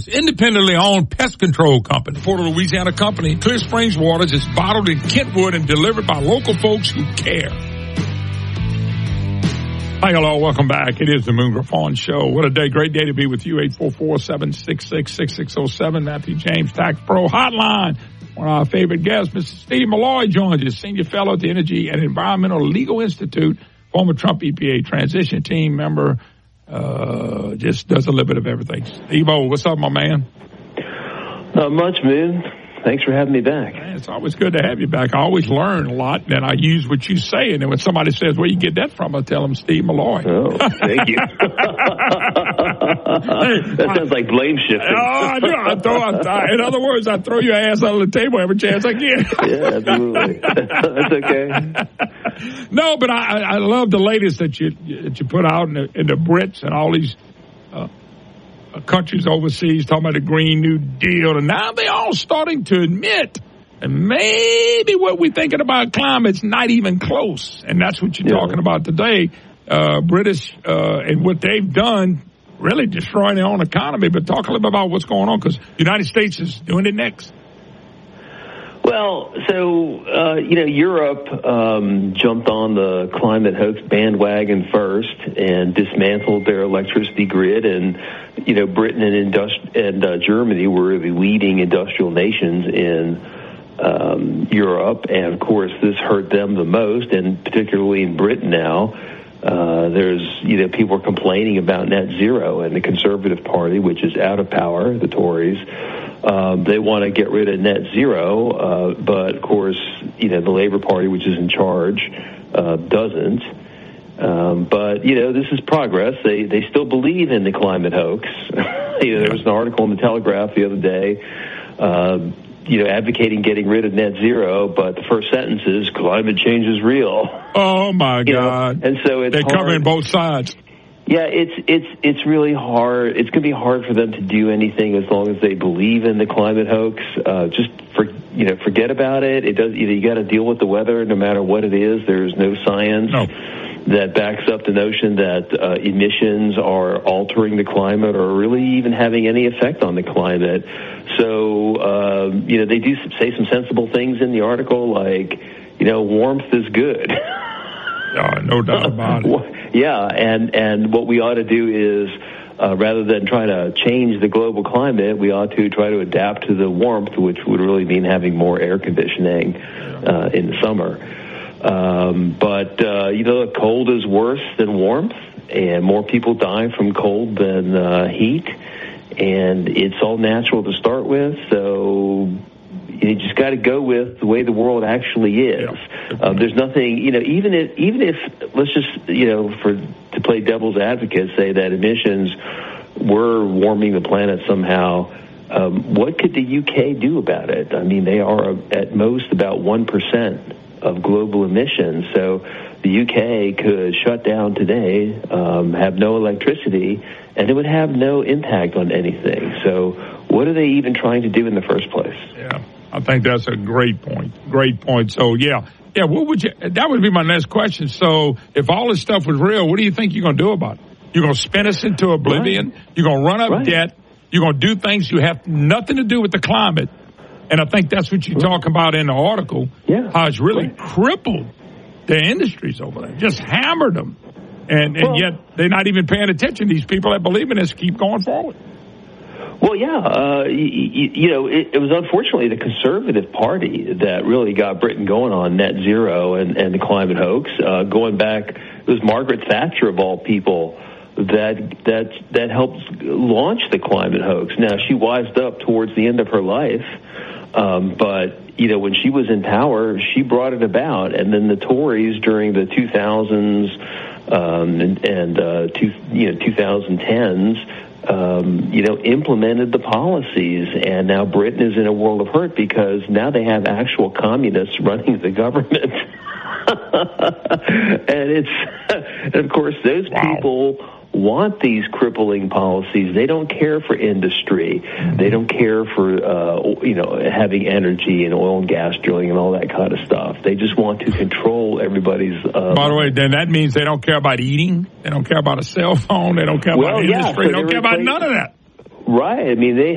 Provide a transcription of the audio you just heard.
Waters, independently owned pest control company. Port of Louisiana company, Clear Springs Waters is bottled in Kentwood and delivered by local folks who care. Hi, hello, welcome back. It is the Moon Griffon Show. What a day, great day to be with you. 844-766-6607, Matthew James Tax Pro Hotline. One of our favorite guests, Mr. Steve Malloy, joins us, Senior Fellow at the Energy and Environmental Legal Institute, former Trump EPA transition team member, just does a little bit of everything. Steve-O, what's up, my man? Not much, man. Thanks for having me back. Man, it's always good to have you back. I always learn a lot, and I use what you say. And then when somebody says, where you get that from, I tell them Steve Malloy. Oh, thank you. That sounds like blame shifting. I do. In other words, I throw your ass under the table every chance I get. Yeah, absolutely. That's okay. No, but I love the latest that you put out in the Brits and all these countries overseas talking about the Green New Deal, and now they're all starting to admit and maybe what we're thinking about climate's not even close, and that's what you're talking about today. British and what they've done, really destroying their own economy. But talk a little bit about what's going on, because the United States is doing it next. Well, so, Europe jumped on the climate hoax bandwagon first and dismantled their electricity grid. And, Britain and Germany were the leading industrial nations in Europe. And, of course, this hurt them the most, and particularly in Britain now. There's, people are complaining about net zero, and the Conservative Party, which is out of power, the Tories, they want to get rid of net zero, but of course, the Labor Party, which is in charge, doesn't. But this is progress. They still believe in the climate hoax. There was an article in the Telegraph the other day, advocating getting rid of net zero, but the first sentence is climate change is real. Oh my God! And so they're covering both sides. Yeah, it's really hard. It's going to be hard for them to do anything as long as they believe in the climate hoax. Forget about it. It does. You got to deal with the weather, no matter what it is. There's no science that backs up the notion that emissions are altering the climate or really even having any effect on the climate. So they do say some sensible things in the article, like warmth is good. No doubt about it. Yeah, and what we ought to do is, rather than try to change the global climate, we ought to try to adapt to the warmth, which would really mean having more air conditioning in the summer. But cold is worse than warmth, and more people die from cold than heat, and it's all natural to start with, so you just got to go with the way the world actually is. There's nothing, even if let's just, to play devil's advocate, say that emissions were warming the planet somehow, what could the UK do about it? I mean, they are at most about 1% of global emissions. So the UK could shut down today, have no electricity, and it would have no impact on anything. So what are they even trying to do in the first place? Yeah. I think that's a great point. Great point. So, what would that would be my next question. So, if all this stuff was real, what do you think you're going to do about it? You're going to spin us into oblivion? Right. You're going to run up debt? You're going to do things you have nothing to do with the climate? And I think that's what you're talking about in the article, how it's really crippled the industries over there, just hammered them. And yet they're not even paying attention. These people that believe in this keep going forward. Well, it was unfortunately the Conservative Party that really got Britain going on net zero and the climate hoax. Going back, it was Margaret Thatcher, of all people, that helped launch the climate hoax. Now, she wised up towards the end of her life, but when she was in power, she brought it about. And then the Tories during the 2000s and 2010s. Implemented the policies, and now Britain is in a world of hurt because now they have actual communists running the government. And of course, those people want these crippling policies. They don't care for industry. They don't care for, having energy and oil and gas drilling and all that kind of stuff. They just want to control everybody's... By the way, then that means they don't care about eating. They don't care about a cell phone. They don't care about industry. They don't care about none of that. Right. I mean, they